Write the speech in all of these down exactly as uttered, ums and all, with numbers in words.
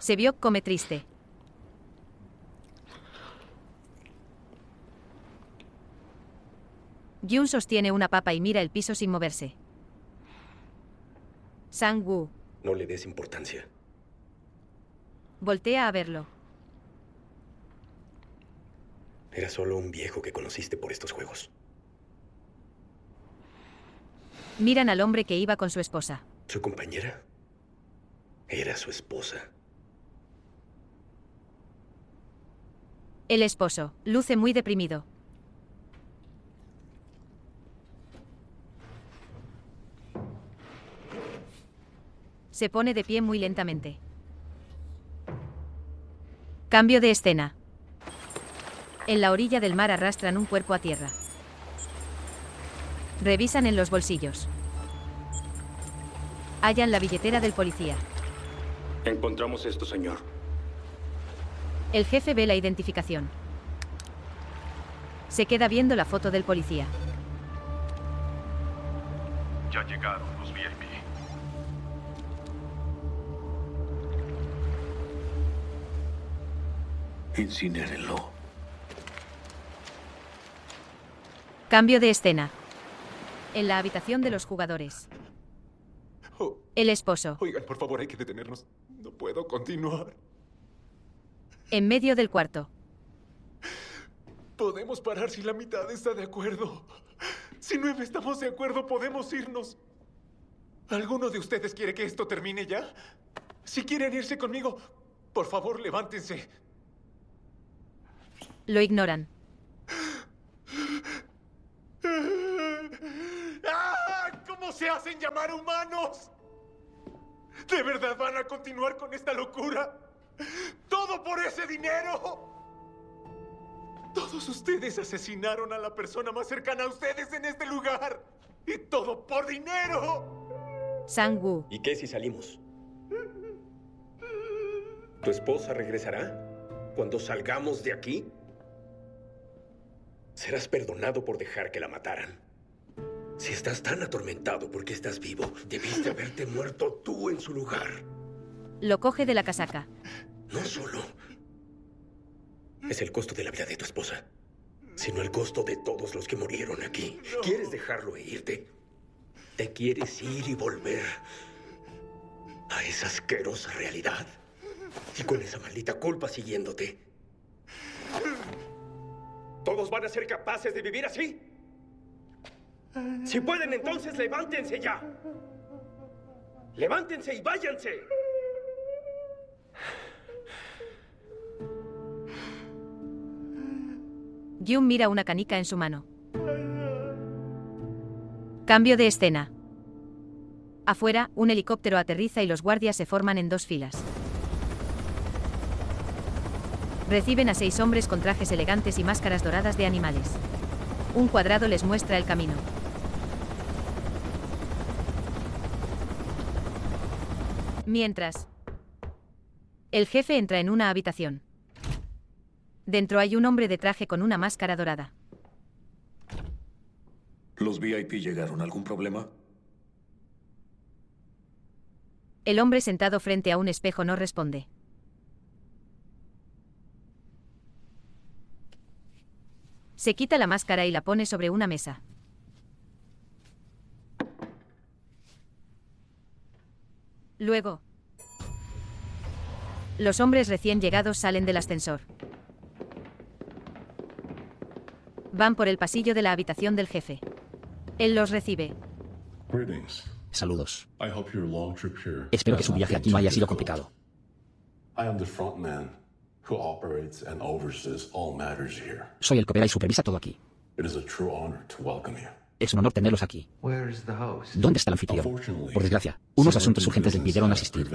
Sebiok come triste. Gyun sostiene una papa y mira el piso sin moverse. Sang-woo. No le des importancia. Voltea a verlo. Era solo un viejo que conociste por estos juegos. Miran al hombre que iba con su esposa. ¿Su compañera? Era su esposa. El esposo luce muy deprimido. Se pone de pie muy lentamente. Cambio de escena. En la orilla del mar arrastran un cuerpo a tierra. Revisan en los bolsillos. Hallan la billetera del policía. Encontramos esto, señor. El jefe ve la identificación. Se queda viendo la foto del policía. Ya llegaron los V I P. Incinérenlo. Cambio de escena. En la habitación de los jugadores. Oh, El esposo. oigan, por favor, hay que detenernos. No puedo continuar. En medio del cuarto. Podemos parar si la mitad está de acuerdo. Si nueve estamos de acuerdo, podemos irnos. ¿Alguno de ustedes quiere que esto termine ya? Si quieren irse conmigo, por favor, levántense. Lo ignoran. ¡Ah! ¿Cómo se hacen llamar humanos? ¿De verdad van a continuar con esta locura? ¿Todo por ese dinero? Todos ustedes asesinaron a la persona más cercana a ustedes en este lugar. Y todo por dinero. Sang-woo. ¿Y qué si salimos? ¿Tu esposa regresará cuando salgamos de aquí? Serás perdonado por dejar que la mataran. Si estás tan atormentado porque estás vivo, debiste haberte muerto tú en su lugar. Lo coge de la casaca. No solo es el costo de la vida de tu esposa, sino el costo de todos los que murieron aquí. No. ¿Quieres dejarlo e irte? ¿Te quieres ir y volver a esa asquerosa realidad? Y con esa maldita culpa siguiéndote. ¿Todos van a ser capaces de vivir así? Si pueden, entonces levántense ya. Levántense y váyanse. Gyun mira una canica en su mano. Cambio de escena. Afuera, un helicóptero aterriza y los guardias se forman en dos filas. Reciben a seis hombres con trajes elegantes y máscaras doradas de animales. Un cuadrado les muestra el camino. Mientras, el jefe entra en una habitación. Dentro hay un hombre de traje con una máscara dorada. ¿Los V I P llegaron? ¿Algún problema? El hombre sentado frente a un espejo no responde. Se quita la máscara y la pone sobre una mesa. Luego, los hombres recién llegados salen del ascensor. Van por el pasillo de la habitación del jefe. Él los recibe. Saludos. Espero que su viaje aquí no haya sido complicado. Soy el que opera y supervisa todo aquí. Es un honor tenerlos aquí. ¿Dónde está el anfitrión? Por desgracia, unos asuntos urgentes le impidieron asistir.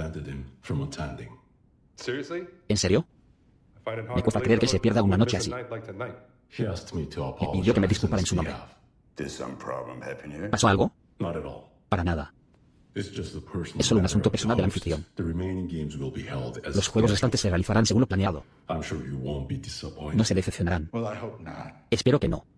¿En serio? Me cuesta creer que se pierda una noche así. Me pidió que me disculpara en su nombre. ¿Pasó algo? Para nada. Es solo un asunto personal del anfitrión. Los juegos restantes se realizarán según lo planeado. No se decepcionarán. Espero que no.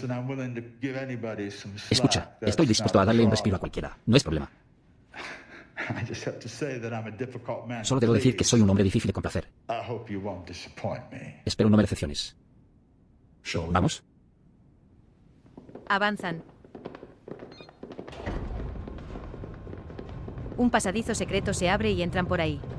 Escucha, estoy dispuesto a darle un respiro a cualquiera. No es problema. Solo debo decir que soy un hombre difícil de complacer. Espero no me decepciones. ¿Vamos? Avanzan. Un pasadizo secreto se abre y entran por ahí.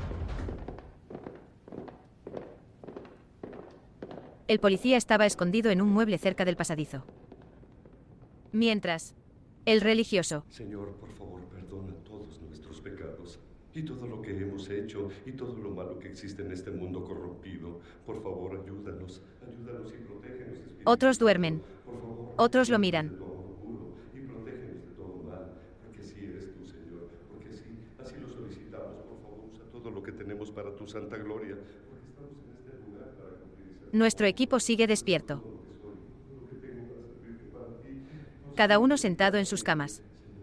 El policía estaba escondido en un mueble cerca del pasadizo. Mientras, el religioso. Señor, por favor, perdona todos nuestros pecados y todo lo que hemos hecho y todo lo malo que existe en este mundo corrompido. Por favor, ayúdanos, ayúdanos y protégenos. Otros duermen. Otros lo miran. Y protégenos de todo mal, porque sí eres tú, Señor, porque sí, así lo solicitamos. Por favor, usa todo lo que tenemos para tu santa gloria, porque estamos en este lugar para cumplir. Nuestro equipo sigue despierto. Cada uno sentado en sus camas.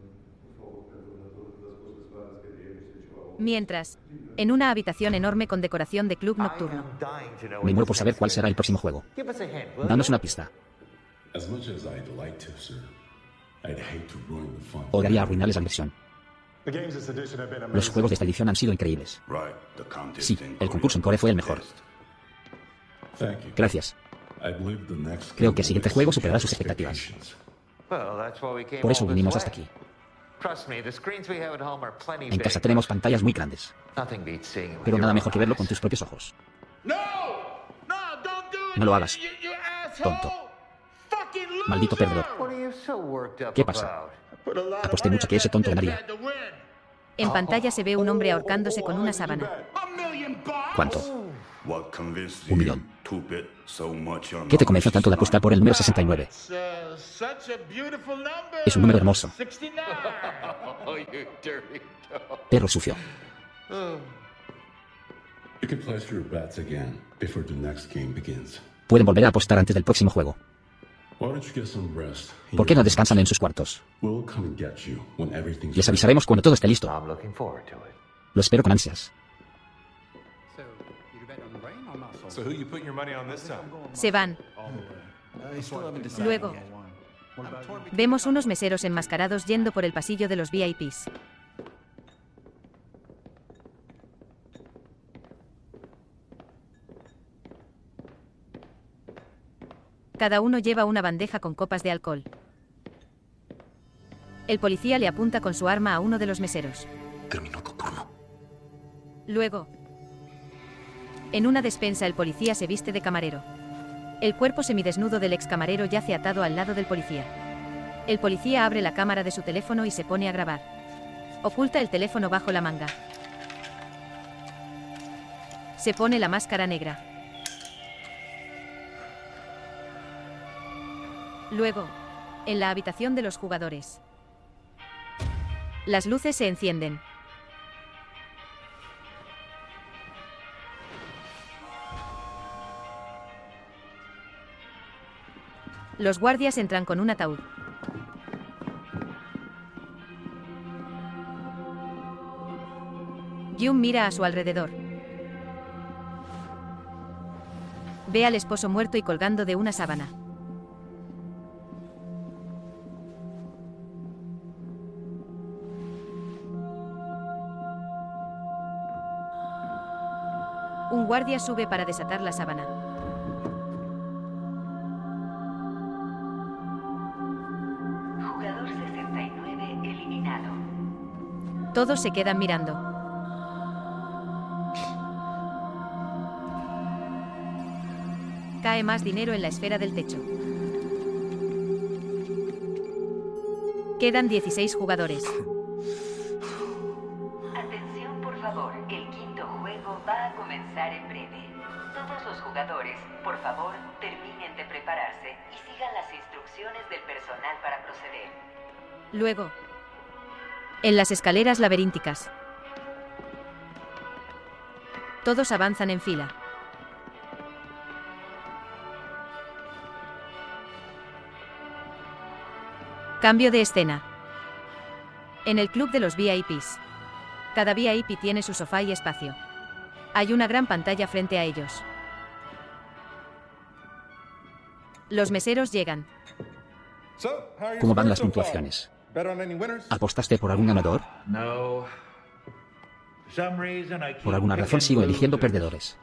Mientras, en una habitación enorme con decoración de club nocturno. Me muero por saber cuál será el próximo juego. Danos una pista. Odiaría arruinarles la diversión. Los juegos de esta edición han sido increíbles. Sí, el concurso en Core fue el mejor. Gracias. Creo que el siguiente juego superará sus expectativas. Por eso vinimos hasta aquí. En casa tenemos pantallas muy grandes. Pero nada mejor que verlo con tus propios ojos. No lo hagas, tonto. Maldito perdedor. ¿Qué pasa? Aposté mucho que ese tonto ganaría. En pantalla se ve un hombre ahorcándose con una sábana. ¿Cuánto? Un millón. ¿Qué te convenció tanto de apostar por el número sesenta y nueve? Es un número hermoso. Perro sucio. Pueden volver a apostar antes del próximo juego. ¿Por qué no descansan en sus cuartos? Les avisaremos cuando todo esté listo. Lo espero con ansias. Se van. Luego, vemos unos meseros enmascarados yendo por el pasillo de los V I Ps. Cada uno lleva una bandeja con copas de alcohol. El policía le apunta con su arma a uno de los meseros. Terminó tu turno. Luego, en una despensa el policía se viste de camarero. El cuerpo semidesnudo del ex camarero yace atado al lado del policía. El policía abre la cámara de su teléfono y se pone a grabar. Oculta el teléfono bajo la manga. Se pone la máscara negra. Luego, en la habitación de los jugadores. Las luces se encienden. Los guardias entran con un ataúd. Jun mira a su alrededor. Ve al esposo muerto y colgando de una sábana. Un guardia sube para desatar la sábana. Jugador sesenta y nueve eliminado. Todos se quedan mirando. Cae más dinero en la esfera del techo. Quedan dieciséis jugadores. Atención, por favor. El quinto juego va a comenzar en breve. Todos los jugadores, por favor, terminen de prepararse y sigan las instrucciones del personal para proceder. Luego, en las escaleras laberínticas. Todos avanzan en fila. Cambio de escena. En el club de los V I Ps. Cada V I P tiene su sofá y espacio. Hay una gran pantalla frente a ellos. Los meseros llegan. ¿Cómo van las puntuaciones? ¿Apostaste por algún ganador? Por alguna razón sigo eligiendo perdedores.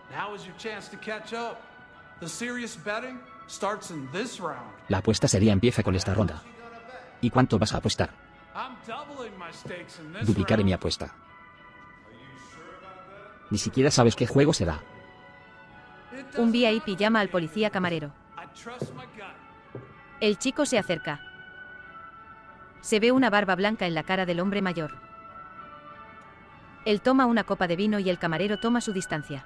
La apuesta sería empieza con esta ronda. ¿Y cuánto vas a apostar? Duplicaré mi apuesta. Ni siquiera sabes qué juego será. Un V I P llama al policía camarero. El chico se acerca. Se ve una barba blanca en la cara del hombre mayor. Él toma una copa de vino y el camarero toma su distancia.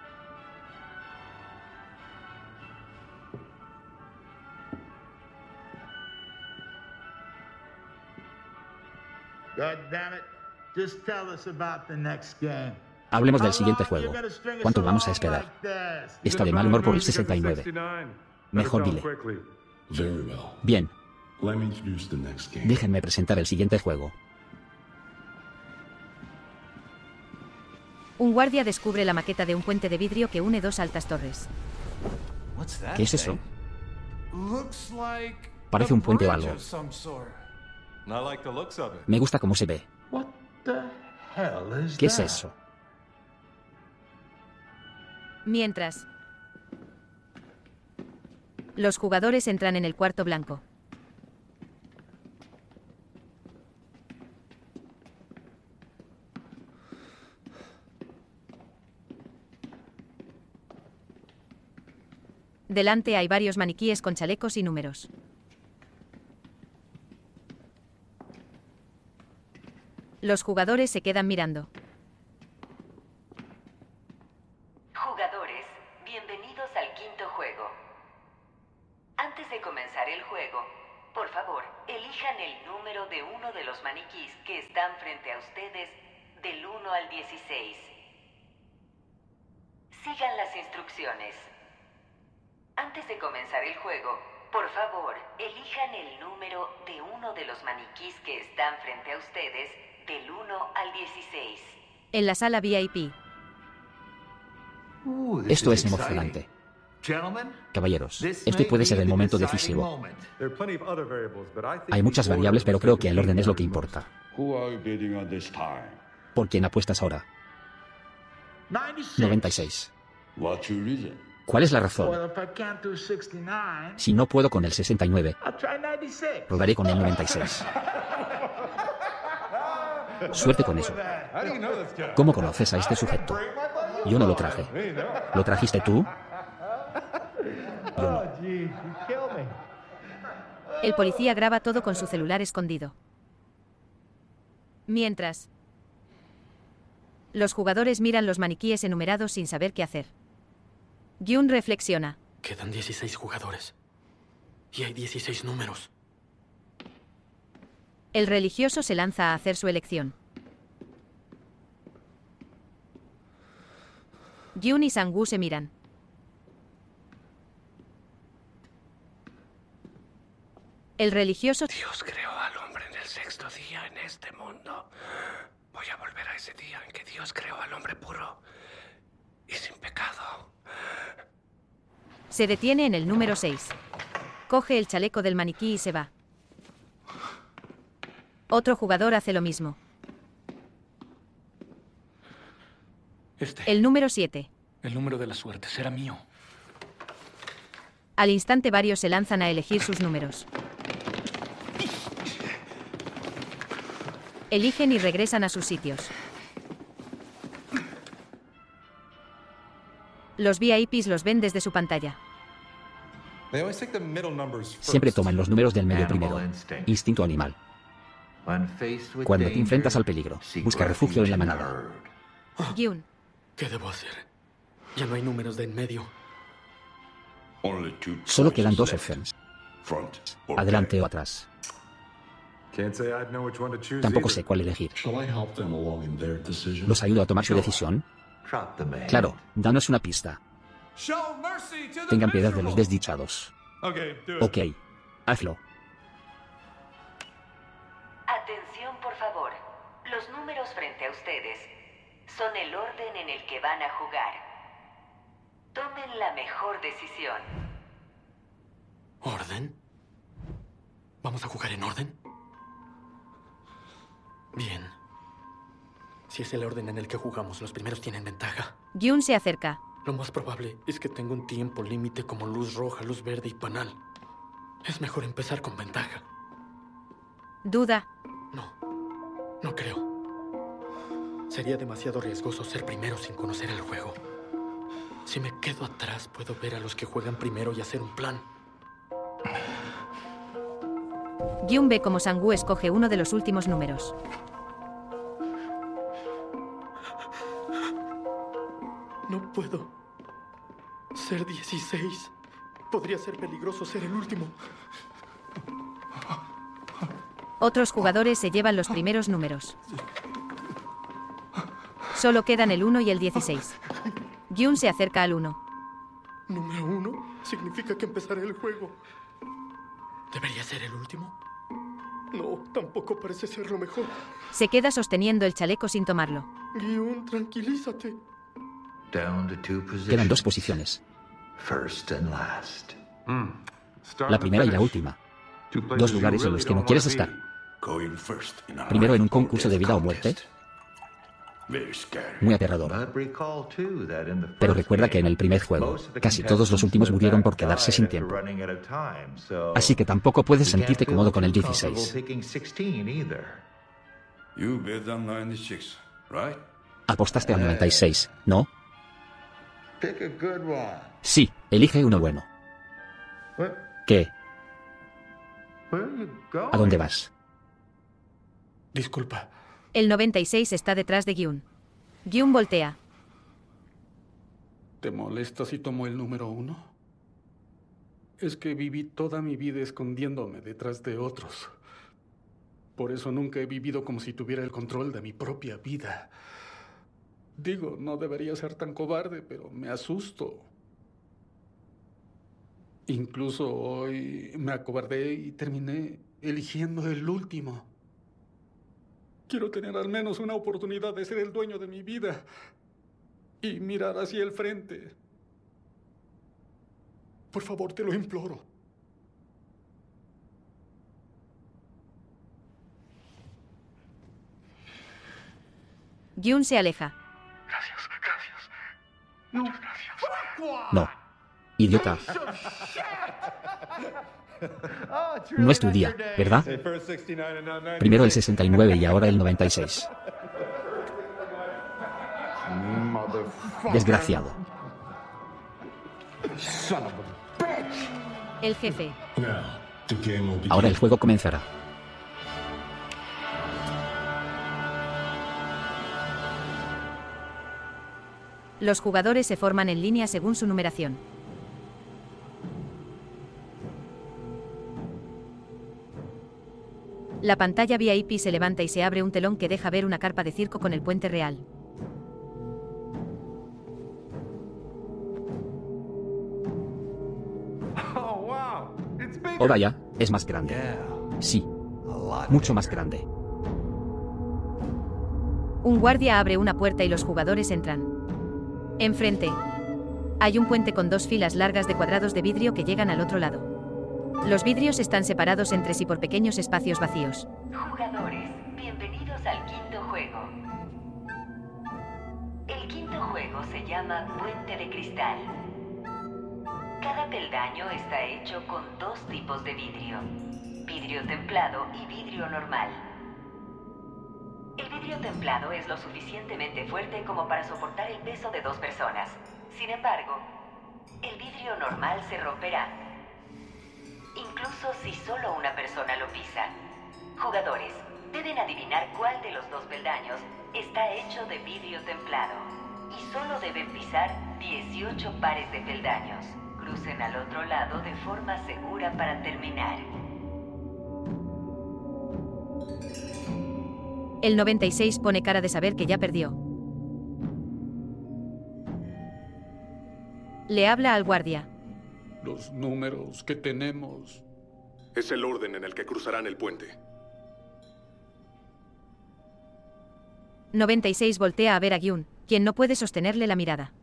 Hablemos del siguiente juego. ¿Cuánto vamos a esperar? Está de mal humor por el sesenta y nueve. Mejor dile. Bien. Déjenme presentar el siguiente juego. Un guardia descubre la maqueta de un puente de vidrio que une dos altas torres. ¿Qué es eso? Parece un puente o algo. Me gusta cómo se ve. ¿Qué es eso? Mientras, los jugadores entran en el cuarto blanco. Delante hay varios maniquíes con chalecos y números. Los jugadores se quedan mirando. Jugadores, bienvenidos al quinto juego. Antes de comenzar el juego, por favor, elijan el número de uno de los maniquís que están frente a ustedes del uno al dieciséis. Sigan las instrucciones. Antes de comenzar el juego, por favor, elijan el número de uno de los maniquís que están frente a ustedes del uno al dieciséis. En la sala V I P. Esto es emocionante. Caballeros, este puede ser el momento decisivo. Hay muchas variables, pero creo que el orden es lo que importa. ¿Por quién apuestas ahora? noventa y seis. ¿Cuál es la razón? Si no puedo con el sesenta y nueve, probaré con el noventa y seis. Suerte con eso. ¿Cómo conoces a este sujeto? Yo no lo traje. ¿Lo trajiste tú? Yo no. El policía graba todo con su celular escondido. Mientras, los jugadores miran los maniquíes enumerados sin saber qué hacer. Gyun reflexiona. Quedan dieciséis jugadores. Y hay dieciséis números. El religioso se lanza a hacer su elección. Gyun y Sang-woo se miran. El religioso... Dios creó al hombre en el sexto día en este mundo. Voy a volver a ese día en que Dios creó al hombre puro y sin pecado. Se detiene en el número seis. Coge el chaleco del maniquí y se va. Otro jugador hace lo mismo. Este. El número siete. El número de la suerte será mío. Al instante varios se lanzan a elegir sus números. Eligen y regresan a sus sitios. Los V I Ps los ven desde su pantalla. Siempre toman los números del medio primero. Instinto animal. Cuando te enfrentas al peligro, busca refugio en la manada. Gyun. ¿Qué debo hacer? Ya no hay números de en medio. Solo quedan dos opciones. Adelante o atrás. Tampoco sé cuál elegir. ¿Los ayudo a tomar su decisión? Claro, danos una pista. Tengan piedad de los desdichados. Ok, hazlo. Atención, por favor. Los números frente a ustedes son el orden en el que van a jugar. Tomen la mejor decisión. ¿Orden? ¿Vamos a jugar en orden? Bien. Si es el orden en el que jugamos, los primeros tienen ventaja. Gyun se acerca. Lo más probable es que tenga un tiempo límite como luz roja, luz verde y panal. Es mejor empezar con ventaja. Duda. No, no creo. Sería demasiado riesgoso ser primero sin conocer el juego. Si me quedo atrás, puedo ver a los que juegan primero y hacer un plan. Gyun ve como Sang-woo escoge uno de los últimos números. No puedo ser dieciséis. Podría ser peligroso ser el último. Otros jugadores se llevan los primeros números. Solo quedan el uno y el dieciséis. Gyun se acerca al uno. Número uno significa que empezaré el juego. ¿Debería ser el último? No, tampoco parece ser lo mejor. Se queda sosteniendo el chaleco sin tomarlo. Gyun, tranquilízate. Quedan dos posiciones. La primera y la última. Dos lugares en los que no quieres estar. Primero en un concurso de vida o muerte. Muy aterrador. Pero recuerda que en el primer juego, casi todos los últimos murieron por quedarse sin tiempo. Así que tampoco puedes sentirte cómodo con el dieciséis. Apostaste al noventa y seis, ¿no? Sí, elige uno bueno. ¿Qué? ¿A dónde vas? Disculpa. El noventa y seis está detrás de Gyun. Gyun voltea. ¿Te molesta si tomo el número uno? Es que viví toda mi vida escondiéndome detrás de otros. Por eso nunca he vivido como si tuviera el control de mi propia vida. Digo, no debería ser tan cobarde, pero me asusto. Incluso hoy me acobardé y terminé eligiendo el último. Quiero tener al menos una oportunidad de ser el dueño de mi vida y mirar hacia el frente. Por favor, te lo imploro. Gyun se aleja. Gracias, gracias. Muchas gracias. No. Idiota. No es tu día, ¿verdad? Primero el sesenta y nueve y ahora el noventa y seis. Desgraciado. El jefe. Ahora el juego comenzará. Los jugadores se forman en línea según su numeración. La pantalla V I P se levanta y se abre un telón que deja ver una carpa de circo con el puente real. Oh, vaya, es más grande. Sí, mucho más grande. Un guardia abre una puerta y los jugadores entran. Enfrente, hay un puente con dos filas largas de cuadrados de vidrio que llegan al otro lado. Los vidrios están separados entre sí por pequeños espacios vacíos. Jugadores, bienvenidos al quinto juego. El quinto juego se llama Puente de Cristal. Cada peldaño está hecho con dos tipos de vidrio: vidrio templado y vidrio normal. El vidrio templado es lo suficientemente fuerte como para soportar el peso de dos personas. Sin embargo, el vidrio normal se romperá, incluso si solo una persona lo pisa. Jugadores, deben adivinar cuál de los dos peldaños está hecho de vidrio templado. Y solo deben pisar dieciocho pares de peldaños. Crucen al otro lado de forma segura para terminar. El noventa y seis pone cara de saber que ya perdió. Le habla al guardia. Los números que tenemos... Es el orden en el que cruzarán el puente. noventa y seis voltea a ver a Gyun, quien no puede sostenerle la mirada.